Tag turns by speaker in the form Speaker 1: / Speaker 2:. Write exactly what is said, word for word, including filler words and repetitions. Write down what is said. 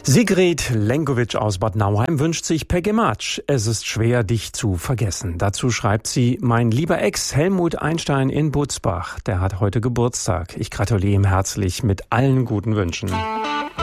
Speaker 1: Sigrid Lenkovic aus Bad Nauheim wünscht sich Peggy Matsch. Es ist schwer, dich zu vergessen. Dazu schreibt sie: Mein lieber Ex Helmut Einstein in Butzbach, der hat heute Geburtstag. Ich gratuliere ihm herzlich mit allen guten Wünschen.